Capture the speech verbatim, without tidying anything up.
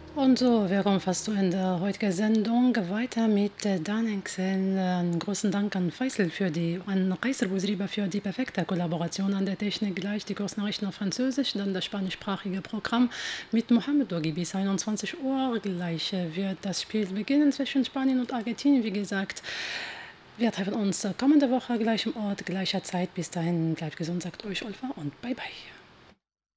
Und so, wir kommen fast zu Ende heutiger Sendung. Weiter mit äh, Dan Exel. Einen großen Dank an Faisal für die, an Kaiser Bouzriba für die perfekte Kollaboration an der Technik. Gleich die Kursnachrichten auf Französisch, dann das spanischsprachige Programm mit Mohamed Dogi bis einundzwanzig Uhr. Gleich äh, wird das Spiel beginnen zwischen Spanien und Argentinien. Wie gesagt, wir treffen uns äh, kommende Woche gleich im Ort, gleicher Zeit. Bis dahin, bleibt gesund, sagt euch Olfa und bye bye.